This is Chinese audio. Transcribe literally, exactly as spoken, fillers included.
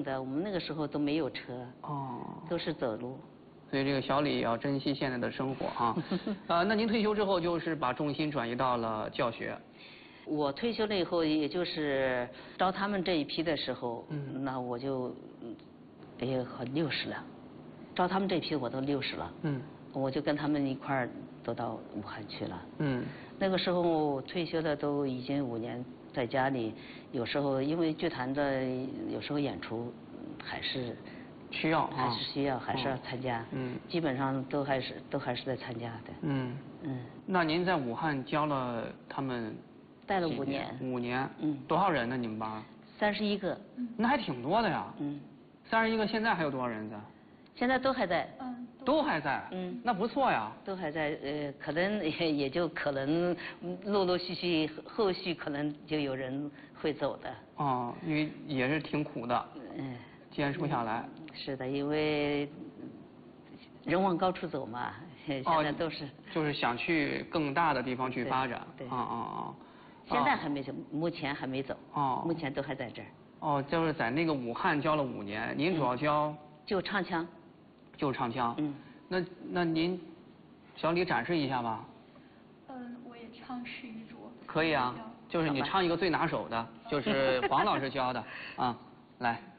的，我们那个时候都没有车，哦，都是走路。 所以这个小李也要珍惜现在的生活啊。呃，那您退休之后就是把重心转移到了教学。 我退休了以后，也就是招他们这一批的时候，嗯，那我就也很六十了，招他们这批我都六十了，嗯，我就跟他们一块儿都到武汉去了，嗯，那个时候退休的都已经五年，在家里，有时候因为剧团的有时候演出还是。 需要还是需要，还是要参加。嗯，基本上都还是都还是在参加的。嗯嗯。那您在武汉教了他们？ 带了五年。 五年。嗯。多少人呢？你们班？ 三十一个。 那还挺多的呀。嗯。三十一个，现在还有多少人在？ 现在都还在。 嗯。都还在。嗯。那不错呀。 都还在，呃，可能也也就可能陆陆续续后续可能就有人会走的。 哦，因为也是挺苦的。嗯。坚持不下来。 是的，因为人往高处走嘛，现在都是。 就是想去更大的地方去发展。 对。 啊啊啊！ 现在还没走，目前还没走。哦。目前都还在这儿。 哦，就是在那个武汉教了五年，您主要教？ 就唱腔。 就唱腔。嗯。那那您，小李展示一下吧。 嗯，我也唱试一桌。 可以啊，就是你唱一个最拿手的，就是黄老师教的啊，来。